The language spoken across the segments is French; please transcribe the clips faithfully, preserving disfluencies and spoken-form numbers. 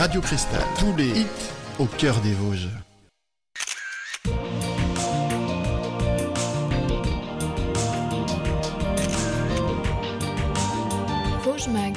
Radio Cristal, tous les hits au cœur des Vosges. Vosges Mag.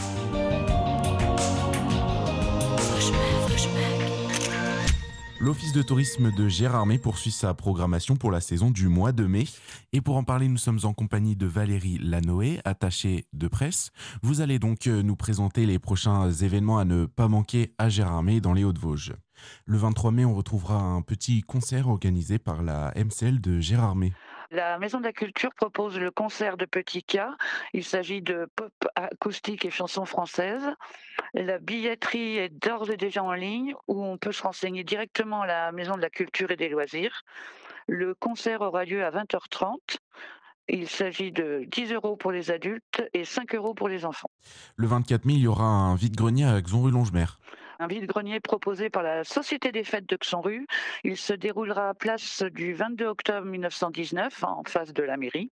L'Office de tourisme de Gérardmer poursuit sa programmation pour la saison du mois de mai. Et pour en parler, nous sommes en compagnie de Valérie Lanoé, attachée de presse. Vous allez donc nous présenter les prochains événements à ne pas manquer à Gérardmer dans les Hauts-de-Vosges. Le vingt-trois mai, on retrouvera un petit concert organisé par la M C L de Gérardmer. La Maison de la Culture propose le concert de Petit K. Il s'agit de pop acoustique et chansons françaises. La billetterie est d'ores et déjà en ligne où on peut se renseigner directement à la Maison de la Culture et des Loisirs. Le concert aura lieu à vingt heures trente. Il s'agit de dix euros pour les adultes et cinq euros pour les enfants. Le vingt-quatre mai, il y aura un vide-grenier à Xon-Rue-Longemer. Un vide-grenier proposé par la Société des Fêtes de Xon-Rue. Il se déroulera à place du vingt-deux octobre mille neuf cent dix-neuf, en face de la mairie.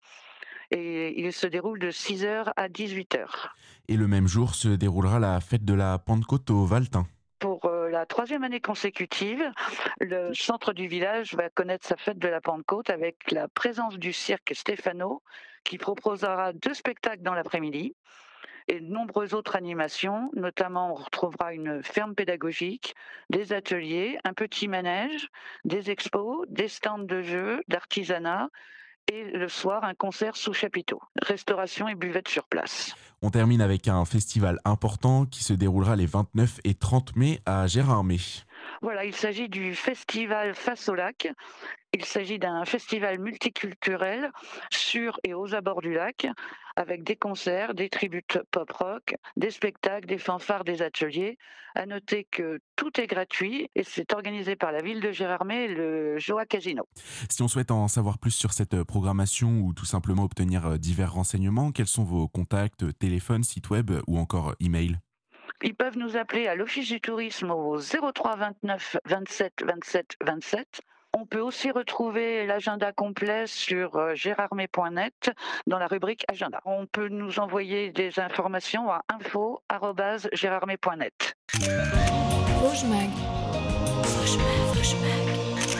Et il se déroule de six heures à dix-huit heures. Et le même jour se déroulera la fête de la Pentecôte au Valtin. Pour euh, la troisième année consécutive, le centre du village va connaître sa fête de la Pentecôte avec la présence du cirque Stéphano qui proposera deux spectacles dans l'après-midi et de nombreuses autres animations. Notamment, on retrouvera une ferme pédagogique, des ateliers, un petit manège, des expos, des stands de jeux, d'artisanat et le soir, un concert sous chapiteau. Restauration et buvette sur place. On termine avec un festival important qui se déroulera les vingt-neuf et trente mai à Gérardmer. Voilà, il s'agit du festival Face au lac. Il s'agit d'un festival multiculturel sur et aux abords du lac, avec des concerts, des tributes pop-rock, des spectacles, des fanfares, des ateliers. À noter que tout est gratuit et c'est organisé par la ville de Gérardmer et le Joa Casino. Si on souhaite en savoir plus sur cette programmation ou tout simplement obtenir divers renseignements, quels sont vos contacts, téléphones, sites web ou encore email ? Ils peuvent nous appeler à l'Office du tourisme au zéro trois vingt-neuf vingt-sept vingt-sept vingt-sept. On peut aussi retrouver l'agenda complet sur gérardmer point net dans la rubrique agenda. On peut nous envoyer des informations à info arobase gérardmer point net. Vosges Mag. Vosges Mag, Vosges Mag.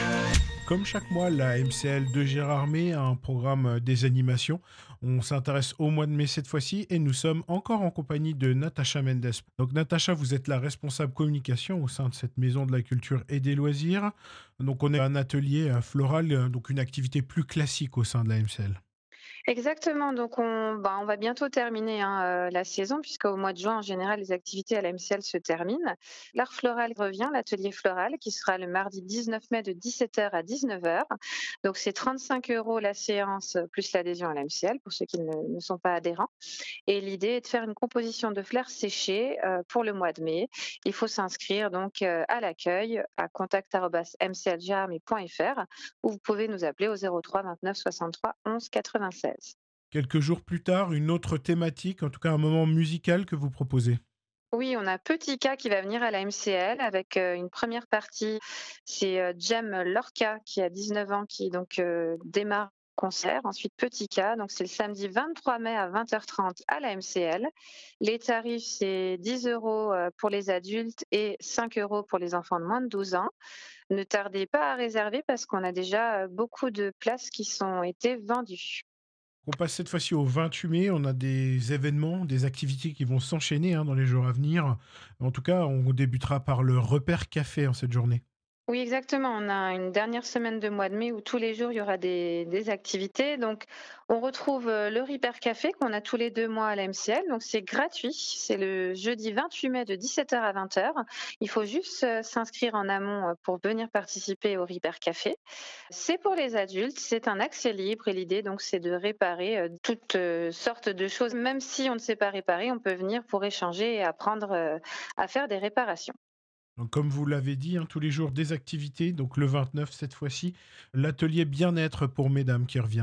Comme chaque mois, la M C L de Gérardmer a un programme des animations. On s'intéresse au mois de mai cette fois-ci et nous sommes encore en compagnie de Natacha Mendes. Donc Natacha, vous êtes la responsable communication au sein de cette maison de la culture et des loisirs. Donc on est un atelier floral, donc une activité plus classique au sein de la M C L. Exactement, donc on, bah, on va bientôt terminer hein, euh, la saison puisqu'au mois de juin, en général, les activités à la M C L se terminent. L'art floral revient, l'atelier floral qui sera le mardi dix-neuf mai de dix-sept heures à dix-neuf heures. Donc c'est trente-cinq euros la séance plus l'adhésion à la M C L pour ceux qui ne, ne sont pas adhérents. Et l'idée est de faire une composition de fleurs séchées euh, pour le mois de mai. Il faut s'inscrire donc euh, à l'accueil à contact arobase m c l gérardmer point f r ou vous pouvez nous appeler au zéro trois vingt-neuf soixante-trois onze quatre-vingt-seize. Quelques jours plus tard, une autre thématique, en tout cas un moment musical que vous proposez. Oui, on a Petit K qui va venir à la M C L avec euh, une première partie. C'est euh, Jem Lorca qui a dix-neuf ans qui donc euh, démarre le concert. Ensuite Petit K, donc c'est le samedi vingt-trois mai à vingt heures trente à la M C L. Les tarifs c'est dix euros pour les adultes et cinq euros pour les enfants de moins de douze ans. Ne tardez pas à réserver parce qu'on a déjà beaucoup de places qui sont été vendues. On passe cette fois-ci au vingt-huit mai, on a des événements, des activités qui vont s'enchaîner hein, dans les jours à venir. En tout cas, on débutera par le repère café en cette journée. Oui, exactement. On a une dernière semaine de mois de mai où tous les jours, il y aura des, des activités. Donc, on retrouve le Ripper Café qu'on a tous les deux mois à la M C L. Donc, c'est gratuit. C'est le jeudi vingt-huit mai de dix-sept heures à vingt heures. Il faut juste s'inscrire en amont pour venir participer au Ripper Café. C'est pour les adultes. C'est un accès libre et l'idée, donc, c'est de réparer toutes sortes de choses. Même si on ne sait pas réparer, on peut venir pour échanger et apprendre à faire des réparations. Donc, comme vous l'avez dit, hein, tous les jours des activités. Donc le vingt-neuf cette fois-ci, l'atelier bien-être pour mesdames qui revient.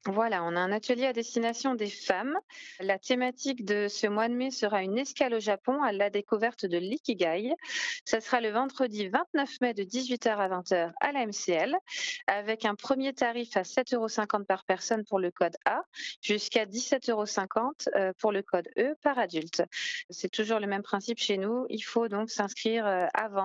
Voilà, on a un atelier à destination des femmes. La thématique de ce mois de mai sera une escale au Japon à la découverte de l'ikigai. Ça sera le vendredi vingt-neuf mai de dix-huit heures à vingt heures à la M C L, avec un premier tarif à sept euros cinquante par personne pour le code A, jusqu'à dix-sept euros cinquante euh, pour le code E par adulte. C'est toujours le même principe chez nous. Il faut donc s'inscrire euh, avant